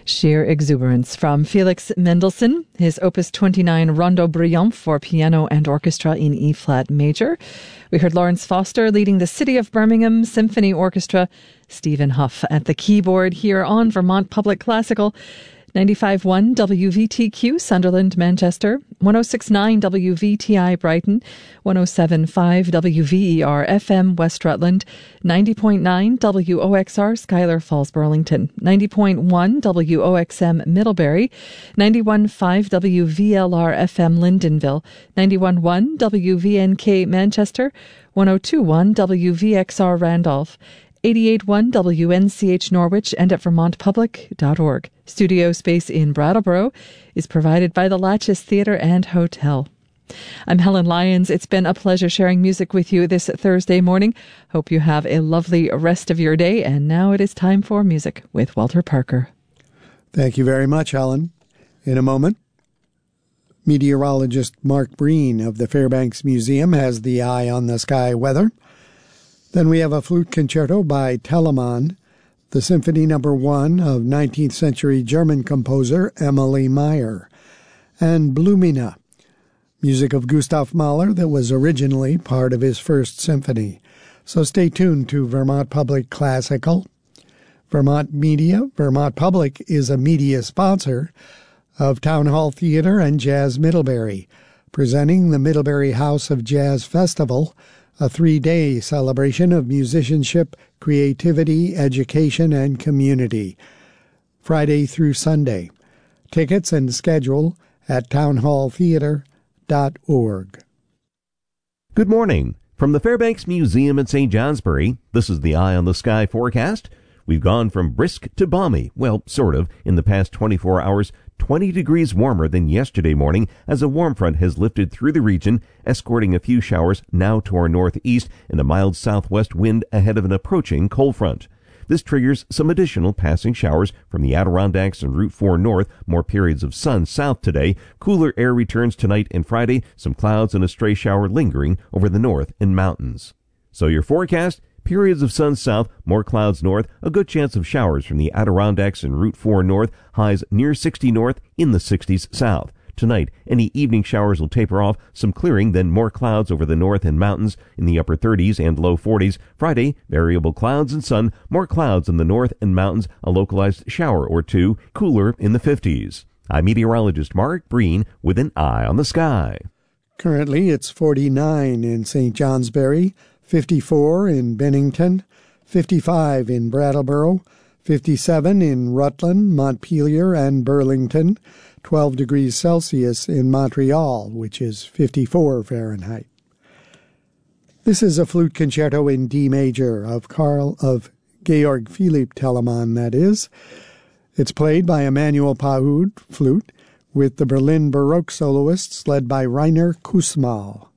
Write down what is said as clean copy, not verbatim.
Sheer Exuberance from Felix Mendelssohn, his Opus 29 Rondo Brillant for piano and orchestra in E-flat major. We heard Lawrence Foster leading the City of Birmingham Symphony Orchestra, Stephen Huff at the keyboard here on Vermont Public Classical. 95.1 WVTQ Sunderland, Manchester, 106.9 WVTI Brighton, 107.5 WVER FM West Rutland, 90.9 WOXR Schuyler Falls, Burlington, 90.1 WOXM Middlebury, 91.5 WVLR FM Lyndonville, 91.1 WVNK Manchester, 102.1 WVXR Randolph, 88.1 WNCH Norwich, and at vermontpublic.org. Studio space in Brattleboro is provided by the Latches Theatre and Hotel. I'm Helen Lyons. It's been a pleasure sharing music with you this Thursday morning. Hope you have a lovely rest of your day. And now it is time for music with Walter Parker. Thank you very much, Helen. In a moment, meteorologist Mark Breen of the Fairbanks Museum has the Eye on the Sky weather. Then we have a flute concerto by Telemann, the Symphony No. 1 of 19th century German composer Emily Meyer, and Blumina, music of Gustav Mahler that was originally part of his first symphony. So stay tuned to Vermont Public Classical. Vermont Media, Vermont Public is a media sponsor of Town Hall Theatre and Jazz Middlebury, presenting the Middlebury House of Jazz Festival, a 3-day celebration of musicianship, creativity, education, and community, Friday through Sunday. Tickets and schedule at townhalltheatre.org. Good morning. From the Fairbanks Museum in St. Johnsbury, this is the Eye on the Sky forecast. We've gone from brisk to balmy, well, sort of, in the past 24 hours, 20 degrees warmer than yesterday morning as a warm front has lifted through the region, escorting a few showers now to our northeast and a mild southwest wind ahead of an approaching cold front. This triggers some additional passing showers from the Adirondacks and Route 4 north, more periods of sun south today. Cooler air returns tonight and Friday, some clouds and a stray shower lingering over the north and mountains. So your forecast: periods of sun south, more clouds north, a good chance of showers from the Adirondacks and Route 4 north, highs near 60 north, in the 60s south. Tonight, any evening showers will taper off, some clearing, then more clouds over the north and mountains in the upper 30s and low 40s. Friday, variable clouds and sun, more clouds in the north and mountains, a localized shower or two, cooler in the 50s. I'm meteorologist Mark Breen with an Eye on the Sky. Currently, it's 49 in St. Johnsbury, 54 in Bennington, 55 in Brattleboro, 57 in Rutland, Montpelier, and Burlington, 12 degrees Celsius in Montreal, which is 54 Fahrenheit. This is a flute concerto in D major of Georg Philipp Telemann, that is. It's played by Emanuel Pahud, flute, with the Berlin Baroque soloists led by Rainer Kussmaul.